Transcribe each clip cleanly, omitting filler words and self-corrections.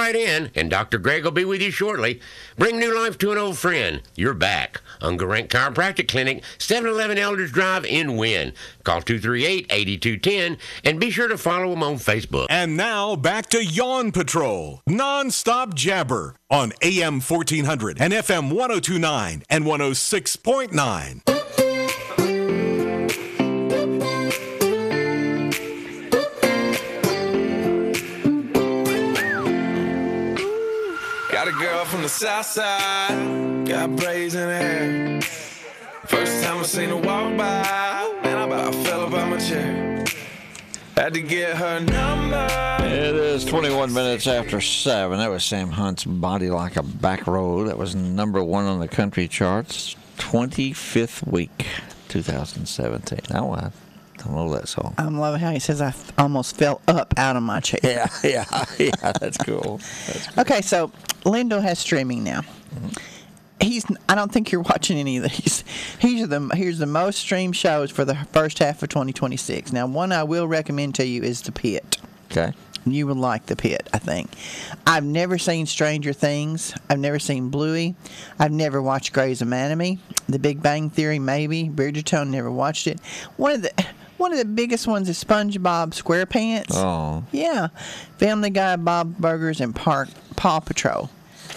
right in, and Dr. Greg will be with you shortly. Bring new life to an old friend. You're back. Unger Rank Chiropractic Clinic, 711 Elders Drive in Wynn. Call 238-8210, and be sure to follow them on Facebook. And now, back to Yawn Patrol. Non-stop jabber on AM 1400 and FM 1029 and 106.9. Got a girl from the south side, got braids in her hair. First time I seen her walk by, man, I about fell up out my chair. Had to get her number. It is 21 minutes after 7. That was Sam Hunt's Body Like a Back Road. That was number 1 on the country charts, 25th week, 2017. Now I don't know that song. I'm loving how he says I almost fell up out of my chair. Yeah, that's cool. Okay, so Lindo has streaming now. I don't think you're watching any of these. Here's the most streamed shows for the first half of 2026. Now, one I will recommend to you is The Pit. Okay. You would like The Pit, I think. I've never seen Stranger Things. I've never seen Bluey. I've never watched Grey's Anatomy. The Big Bang Theory, maybe. Bridgerton, never watched it. One of the biggest ones is SpongeBob SquarePants. Oh. Yeah. Family Guy, Bob Burgers, and Paw Patrol.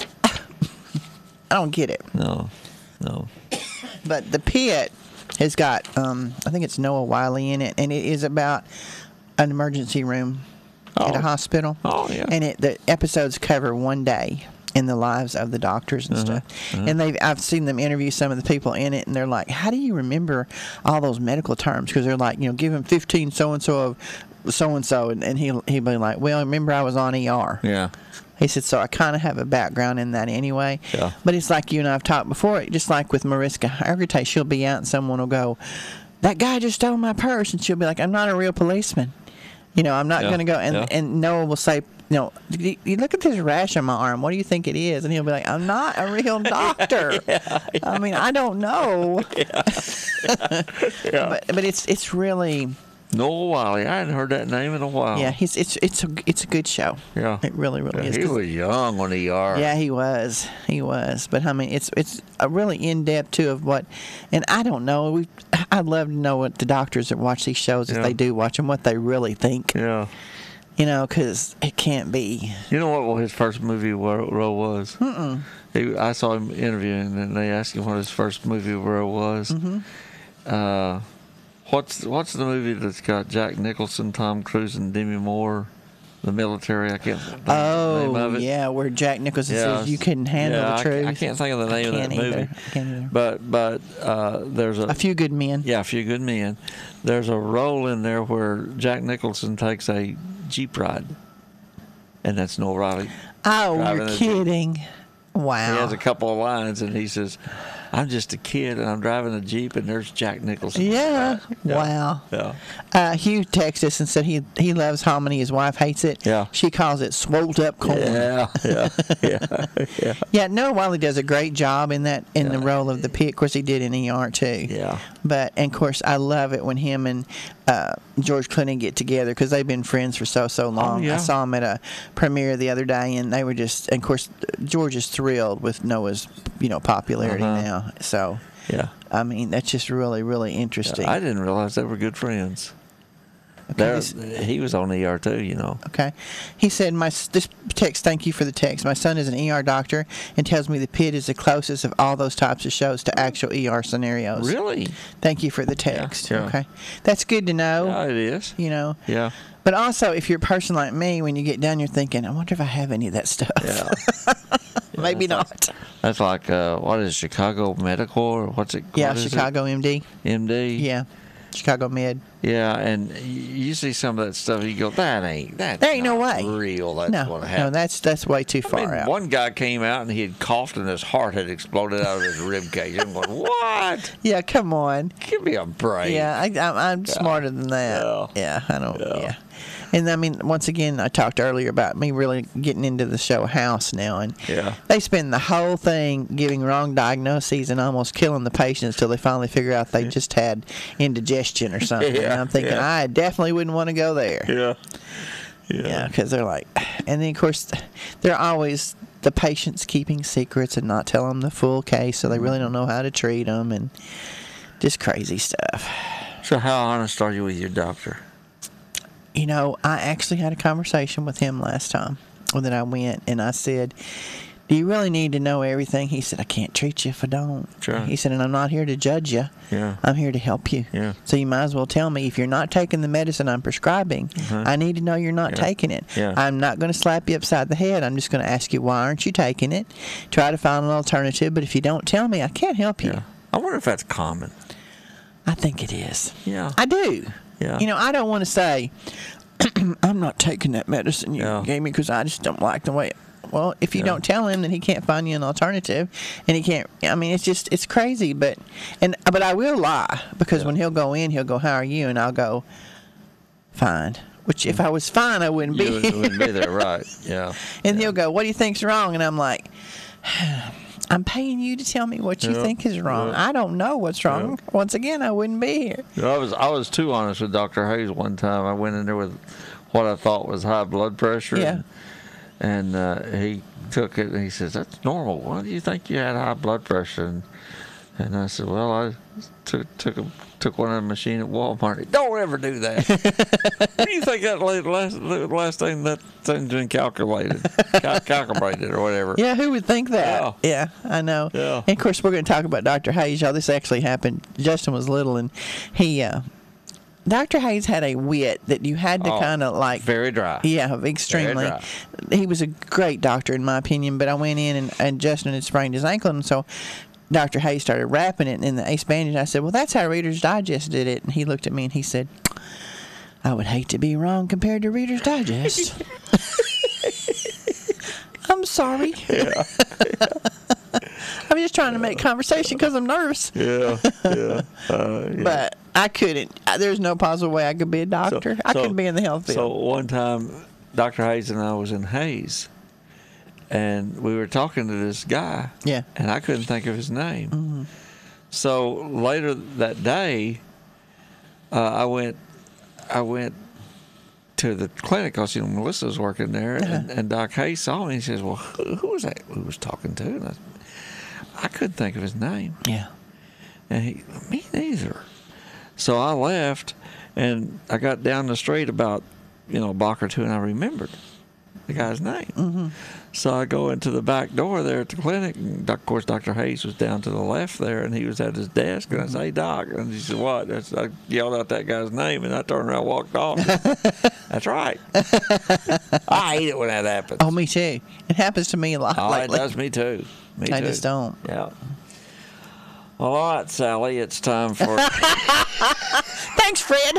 I don't get it. No. But The Pit has got, I think it's Noah Wiley in it, and it is about an emergency room at a hospital. Oh, yeah. And the episodes cover one day in the lives of the doctors and stuff. And I've seen them interview some of the people in it, and they're like, how do you remember all those medical terms? Because they're like, give him 15 so-and-so of so-and-so, and he'll be like, well, remember I was on ER. Yeah. He said, so I kind of have a background in that anyway. Yeah. But it's like you and I have talked before, just like with Mariska Hargitay, she'll be out and someone will go, that guy just stole my purse. And she'll be like, I'm not a real policeman. I'm not going to go. And Noah will say, you look at this rash on my arm. What do you think it is? And he'll be like, I'm not a real doctor. I mean, I don't know. But it's really... Noah Wiley. I hadn't heard that name in a while. Yeah, it's a good show. Yeah. It really is. He was young on ER. Yeah, he was. But I mean, it's a really in depth too of what, and I don't know. I'd love to know what the doctors that watch these shows, if they do watch them, what they really think. Yeah. Because it can't be. You know what his first movie role was? I saw him interviewing, and they asked him what his first movie role was. What's the movie that's got Jack Nicholson, Tom Cruise, and Demi Moore? The military. I can't think of the name of it. Yeah, where Jack Nicholson says you couldn't handle the truth. I can't think of the name of that movie. I can't either. But there's A Few Good Men. Yeah, A Few Good Men. There's a role in there where Jack Nicholson takes a Jeep ride, and that's Noah Wiley. Oh, you're kidding! Wow. He has a couple of lines, and he says, I'm just a kid, and I'm driving a Jeep, and there's Jack Nicholson. Yeah. Wow. Yeah. Hugh texted us and said he loves hominy. His wife hates it. Yeah. She calls it swolled up corn. Yeah. Yeah, Noah Wiley does a great job in the role of the Pit. Of course, he did in ER too. Yeah. And of course, I love it when him and George Clooney get together because they've been friends for so long. Oh, yeah. I saw him at a premiere the other day, and they were just. And of course, George is thrilled with Noah's popularity now. So. Yeah. I mean, that's just really, really interesting. I didn't realize they were good friends. Okay, he was on ER too, Okay. He said, this text, thank you for the text. My son is an ER doctor and tells me the Pit is the closest of all those types of shows to actual ER scenarios. Really? Thank you for the text. Yeah. Okay. That's good to know. Yeah, it is. Yeah. But also, if you're a person like me, when you get done, you're thinking, I wonder if I have any of that stuff. Yeah. Maybe not. That's like, what is Chicago Medical, or what's it? Yeah, Chicago MD. MD? Yeah. Chicago Med. Yeah, and you see some of that stuff, you go, there ain't no way real. That's going to happen. No, that's way too far out. One guy came out and he had coughed and his heart had exploded out of his rib cage. I'm going, what? Yeah, come on. Give me a break. Yeah, I'm smarter than that. Yeah, I don't. Yeah. And I mean, once again, I talked earlier about me really getting into the show House now, and they spend the whole thing giving wrong diagnoses and almost killing the patients till they finally figure out they just had indigestion or something. And I'm thinking, I definitely wouldn't want to go there. Yeah, because they're like, and then of course they're always the patients keeping secrets and not telling them the full case, so they really don't know how to treat them, and just crazy stuff. So how honest are you with your doctor? You know, I actually had a conversation with him last time that I went, and I said, do you really need to know everything? He said, I can't treat you if I don't. Sure. He said, and I'm not here to judge you. Yeah. I'm here to help you. Yeah. So you might as well tell me if you're not taking the medicine I'm prescribing, I need to know you're not taking it. Yeah. I'm not going to slap you upside the head. I'm just going to ask you, why aren't you taking it? Try to find an alternative, but if you don't tell me, I can't help you. Yeah. I wonder if that's common. I think it is. Yeah. I do. Yeah. You know, I don't want to say, I'm not taking that medicine you gave me because I just don't like the way it. Well, if you don't tell him, then he can't find you an alternative, and he can't. I mean, it's crazy, but I will lie because when he'll go in, he'll go, "How are you?" and I'll go, "Fine." Which, if I was fine, I wouldn't be. You wouldn't be there, right? Yeah. And he'll go, "What do you think's wrong?" And I'm like, "I'm paying you to tell me what you think is wrong. I don't know what's wrong. Once again, I wouldn't be here." You know, I was too honest with Dr. Hayes one time. I went in there with what I thought was high blood pressure. Yeah. And he took it and he says, "That's normal. Why do you think you had high blood pressure?" And I said, "Well, I took one on the machine at Walmart." "Don't ever do that." What do you think that last thing that thing's been calibrated or whatever? Yeah, who would think that? Yeah, I know. Yeah. And of course, we're going to talk about Dr. Hayes, y'all. This actually happened. Justin was little, and he. Dr. Hayes had a wit that you had to kind of like... Very dry. Yeah, extremely. Very dry. He was a great doctor, in my opinion, but I went in and Justin had sprained his ankle, and so Dr. Hayes started wrapping it in the ace bandage. I said, well, that's how Reader's Digest did it. And he looked at me and he said, I would hate to be wrong compared to Reader's Digest. I'm sorry. Yeah. I'm just trying to make conversation because I'm nervous. Yeah. But I couldn't. There's no possible way I could be a doctor. I couldn't be in the health field. So one time, Dr. Hayes and I was in Hayes, and we were talking to this guy. Yeah. And I couldn't think of his name. Mm-hmm. So later that day, I went to the clinic because Melissa was working there, and Doc Hayes saw me and he says, "Well, who was that we was talking to?" And I couldn't think of his name. Yeah. And me neither. So I left, and I got down the street about a block or two, and I remembered the guy's name. Mm-hmm. So I go into the back door there at the clinic, and of course Dr. Hayes was down to the left there, and he was at his desk, and I said, "Hey, Doc," and he said, "What?" I yelled out that guy's name, and I turned around and walked off. That's right. I hate it when that happens. Oh, me too. It happens to me a lot lately. It does me too. I just don't. Yeah. All right, Sally, it's time for... Thanks, Fred.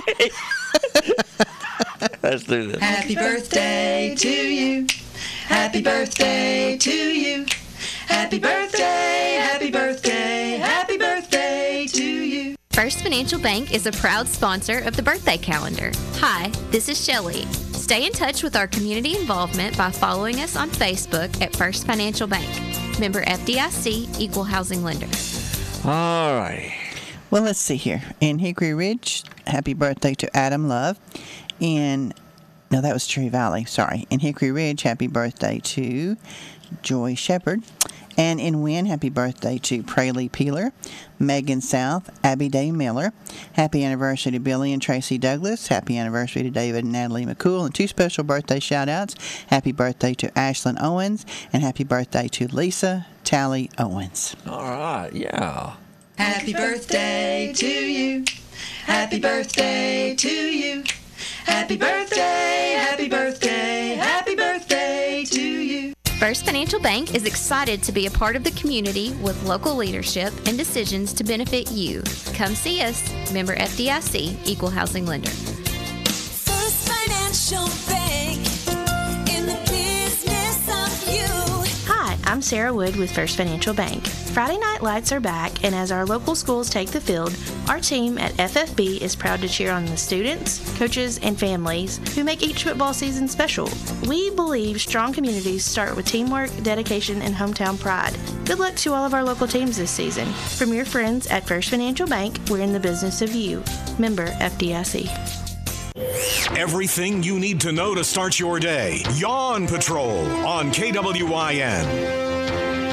Let's do this. Happy birthday to you. Happy birthday to you. Happy birthday, happy birthday, happy birthday to you. First Financial Bank is a proud sponsor of the birthday calendar. Hi, this is Shelley. Stay in touch with our community involvement by following us on Facebook at First Financial Bank. Member FDIC, Equal Housing Lender. All right. Well, let's see here. In Hickory Ridge, happy birthday to Adam Love. No, that was Cherry Valley. Sorry. In Hickory Ridge, happy birthday to Joy Shepherd. And in Wynn, happy birthday to Praley Peeler, Megan South, Abby Day Miller. Happy anniversary to Billy and Tracy Douglas. Happy anniversary to David and Natalie McCool. And two special birthday shout-outs. Happy birthday to Ashlyn Owens. And happy birthday to Lisa Tally Owens. All right, yeah. Happy birthday to you. Happy birthday to you. Happy birthday, happy birthday, happy birthday to you. First Financial Bank is excited to be a part of the community with local leadership and decisions to benefit you. Come see us. Member FDIC, Equal Housing Lender. First Financial Bank, in the business of you. Hi, I'm Sarah Wood with First Financial Bank. Friday Night Lights are back, and as our local schools take the field, our team at FFB is proud to cheer on the students, coaches, and families who make each football season special. We believe strong communities start with teamwork, dedication, and hometown pride. Good luck to all of our local teams this season. From your friends at First Financial Bank, we're in the business of you. Member FDIC. Everything you need to know to start your day. Yawn Patrol on KWIN.